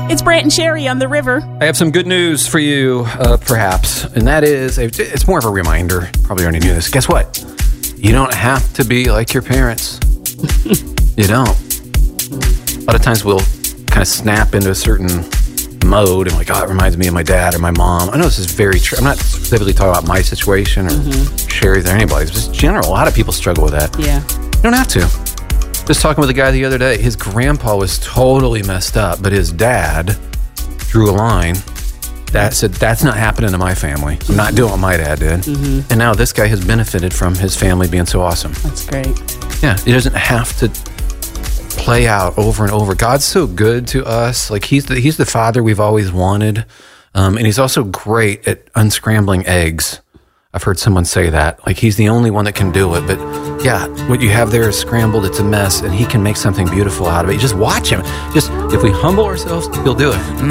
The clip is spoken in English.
It's Brant and Sherry on the river. I have some good news for you, perhaps, and that is, it's more of a reminder. Probably already knew this. Guess what? You don't have to be like your parents. You don't. A lot of times we'll kind of snap into a certain mode and like, oh, it reminds me of my dad or my mom. I know this is very true. I'm not specifically talking about my situation or Sherry's or anybody's, but just general. A lot of people struggle with that. Yeah. You don't have to. Just talking with a guy the other day, his grandpa was totally messed up, but his dad drew a line that said, that's not happening to my family. I'm not doing what my dad did. And now this guy has benefited from his family being so awesome. That's great. Yeah, it doesn't have to play out over and over. God's so good to us. Like he's the father we've always wanted. And he's also great at unscrambling eggs. I've heard someone say that. Like he's the only one that can do it. But yeah, what you have there is scrambled. It's a mess, and he can make something beautiful out of it. You just watch him. Just if we humble ourselves, he'll do it.